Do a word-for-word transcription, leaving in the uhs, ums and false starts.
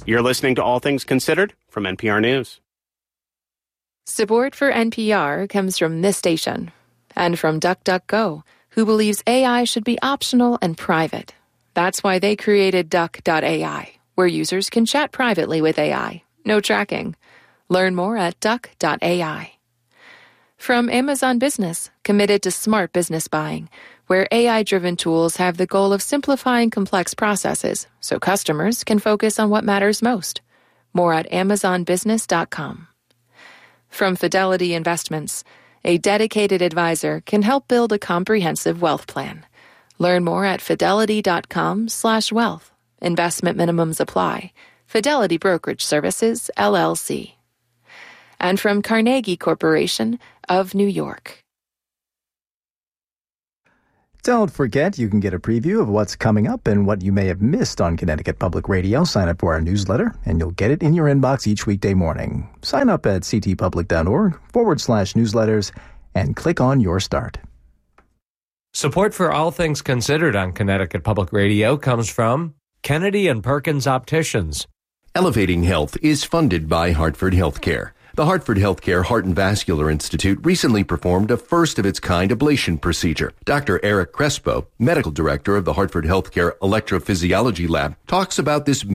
You're listening to All Things Considered from N P R News. Support for N P R comes from this station and from DuckDuckGo, who believes A I should be optional and private. That's why they created Duck dot A I, where users can chat privately with A I. No tracking. Learn more at Duck dot A I. From Amazon Business, committed to smart business buying, where A I-driven tools have the goal of simplifying complex processes so customers can focus on what matters most. More at amazon business dot com. From Fidelity Investments, a dedicated advisor can help build a comprehensive wealth plan. Learn more at fidelity dot com slash wealth. Investment minimums apply. Fidelity Brokerage Services, L L C. And from Carnegie Corporation of New York. Don't forget, you can get a preview of what's coming up and what you may have missed on Connecticut Public Radio. Sign up for our newsletter, and you'll get it in your inbox each weekday morning. Sign up at ctpublic.org forward slash newsletters and click on Your Start. Support for All Things Considered on Connecticut Public Radio comes from Kennedy and Perkins Opticians. Elevating Health is funded by Hartford Healthcare. The Hartford Healthcare Heart and Vascular Institute recently performed a first-of-its-kind ablation procedure. Doctor Eric Crespo, medical director of the Hartford Healthcare Electrophysiology Lab, talks about this